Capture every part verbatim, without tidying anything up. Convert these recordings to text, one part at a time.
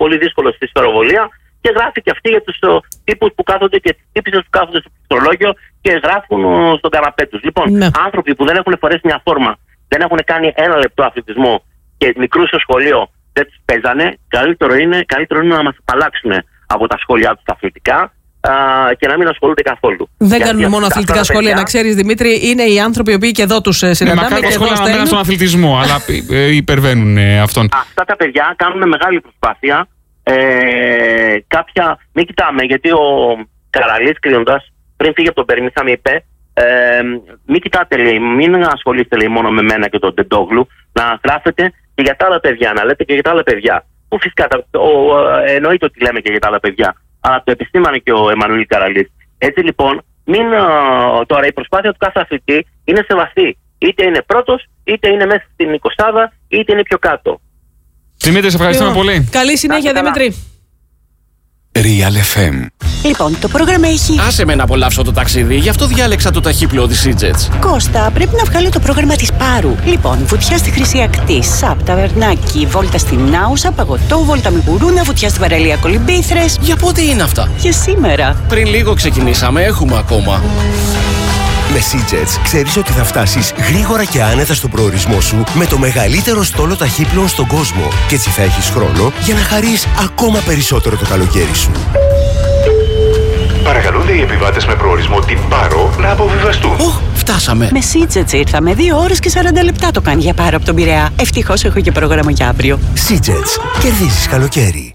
πολύ δύσκολο στη σφαιροβολία και γράφει και αυτή για τους τύπους που κάθονται και τις τύπισσες που κάθονται στο πληκτρολόγιο και γράφουν στον καναπέ τους. Λοιπόν, ναι. άνθρωποι που δεν έχουν φορέσει μια φόρμα, δεν έχουν κάνει ένα λεπτό αθλητισμό και μικρού στο σχολείο δεν τους παίζανε, καλύτερο είναι, καλύτερο είναι να μας απαλλάξουν από τα σχόλιά τους τα αθλητικά και να μην ασχολούνται καθόλου. Δεν κάνουν μόνο αυτά, αθλητικά αυτά σχόλια, παιδιά, να ξέρεις, Δημήτρη, είναι οι άνθρωποι οι οποίοι και εδώ τους συναντάμε. Ναι, μακάρι τα σχόλια να μένουν στον αθλητισμό, αλλά υπερβαίνουν αυτόν. Αυτά τα παιδιά κάνουν μεγάλη προσπάθεια. Ε, κάποια, μην κοιτάμε, γιατί ο Καραλής κρίνοντας πριν φύγει από τον Περμίθα μου είπε ε, μην κοιτάτε, λέει, μην ασχολείστε, λέει, μόνο με μένα και τον Τεντόγλου, να γράφετε και για τα άλλα παιδιά, να λέτε και για τα άλλα παιδιά, που φυσικά ο, ο, εννοείται ότι λέμε και για τα άλλα παιδιά, αλλά το επιστήμανε και ο Εμμανουήλ Καραλής. Έτσι λοιπόν, μην, τώρα η προσπάθεια του κάθε αθλητή είναι σεβαστή, είτε είναι πρώτος, είτε είναι μέσα στην εικοσάδα, είτε είναι πιο κάτω. Δημήτρη, σε ευχαριστούμε πολύ. Καλή συνέχεια, Δημήτρη. Real εφ εμ. Λοιπόν, το πρόγραμμα έχει... Άσε με να απολαύσω το ταξίδι, γι' αυτό διάλεξα το ταχύπλοο της Seajets. Κώστα, πρέπει να βγάλω το πρόγραμμα της Πάρου. Λοιπόν, βουτιά στη Χρυσή Ακτή, Σαπ, Ταβερνάκι, βόλτα στην Άουσα, παγωτό, βόλτα με γουρούνα, βουτιά στην παραλία Κολυμπήθρες. Για πότε είναι αυτά? Για σήμερα. Πριν λίγο ξεκινήσαμε, έχουμε ακόμα. Με Seajets ξέρεις ότι θα φτάσεις γρήγορα και άνετα στον προορισμό σου με το μεγαλύτερο στόλο ταχύπλοων στον κόσμο. Και έτσι θα έχεις χρόνο για να χαρείς ακόμα περισσότερο το καλοκαίρι σου. Παρακαλούνται οι επιβάτες με προορισμό την Πάρο να αποβιβαστούν. Οχ, φτάσαμε. Με Seajets ήρθαμε. Δύο ώρες και σαράντα λεπτά το κάνει για Πάρο από τον Πειραιά. Ευτυχώς έχω και πρόγραμμα για αύριο. Seajets. Κερδίζεις καλοκαίρι.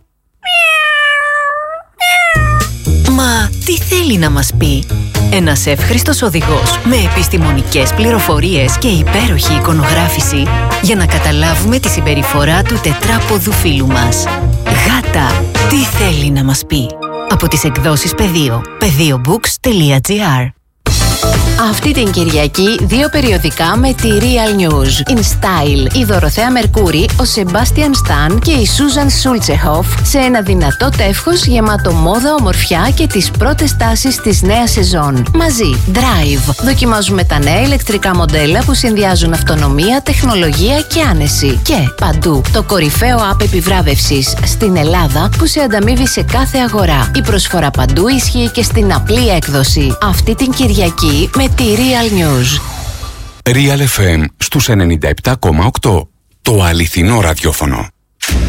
Μα τι θέλει να μας πει? Ένας εύχριστος οδηγός με επιστημονικές πληροφορίες και υπέροχη εικονογράφηση για να καταλάβουμε τη συμπεριφορά του τετράποδου φίλου μας. Γάτα, τι θέλει να μας πει? Από τις εκδόσεις Πεδίο, πεδίομπooks τελεία τζι άρ. Αυτή την Κυριακή δύο περιοδικά με τη Real News. In Style, η Δωροθέα Μερκούρη, ο Σεμπάστιαν Σταν και η Σούζαν Σούλτσεχοφ σε ένα δυνατό τεύχος γεμάτο μόδα, ομορφιά και τις πρώτες τάσεις της νέας σεζόν. Μαζί, Drive. Δοκιμάζουμε τα νέα ηλεκτρικά μοντέλα που συνδυάζουν αυτονομία, τεχνολογία και άνεση. Και παντού, το κορυφαίο app επιβράβευσης στην Ελλάδα που σε ανταμείβει σε κάθε αγορά. Η προσφορά παντού ισχύει και στην απλή έκδοση. Αυτή την Κυριακή με τη Real News. Real εφ εμ στους ενενήντα επτά κόμμα οκτώ. Το αληθινό ραδιόφωνο.